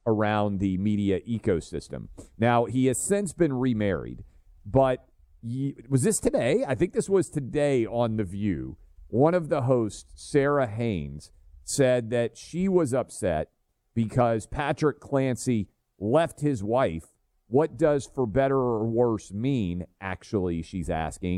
around the media ecosystem. Now, he has since been remarried, but was this today? I think this was today on The View. One of the hosts, Sarah Haynes, said that she was upset because Patrick Clancy left his wife. What does for better or worse mean, actually, she's asking.